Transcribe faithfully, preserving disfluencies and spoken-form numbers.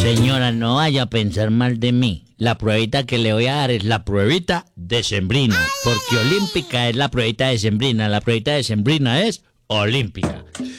Señora, no vaya a pensar mal de mí. La pruebita que le voy a dar es la pruebita de sembrino. Porque olímpica es la pruebita de sembrina. La pruebita de sembrina es olímpica.